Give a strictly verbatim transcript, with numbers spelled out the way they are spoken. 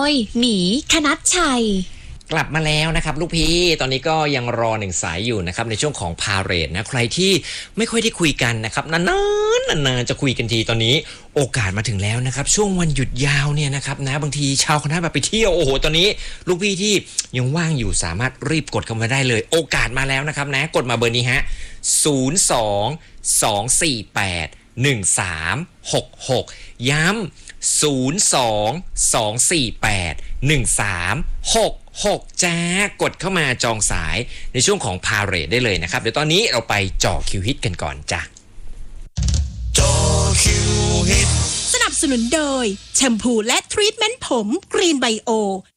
ยหมีคณัชชัยกลับมาแล้วนะครับลูกพี่ตอนนี้ก็ยังรอหนึ่งสายอยู่นะครับในช่วงของพาเหรดนะใครที่ไม่ค่อยได้คุยกันนะครับนานๆนานๆจะคุยกันทีตอนนี้โอกาสมาถึงแล้วนะครับช่วงวันหยุดยาวเนี่ยนะครับนะบางทีชาวคณะแบบไปเที่ยวโอ้โหตอนนี้ลูกพี่ที่ยังว่างอยู่สามารถรีบกดเข้ามาได้เลยโอกาสมาแล้วนะครับนะกดมาเบอร์นี้ฮะศูนย์ สอง สอง สี่ แปด หนึ่ง สาม หก หกย้ำศูนย์ สอง สอง สี่ แปด หนึ่ง สาม หก หกจ้ากดเข้ามาจองสายในช่วงของพาเหรดได้เลยนะครับเดี๋ยวตอนนี้เราไปจ่อคิวฮิตกันก่อนจ้ะจ่อคิวฮิตสนับสนุนโดยแชมพูและทรีทเมนต์ผมกรีนไบโอ